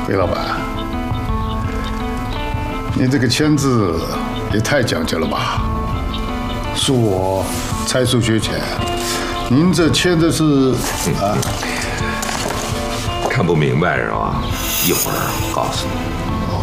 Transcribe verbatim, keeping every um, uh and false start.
魏老板，你这个签字也太讲究了吧？恕我才疏学浅，您这签的是啊？ 看不明白是吧？一会儿告诉你。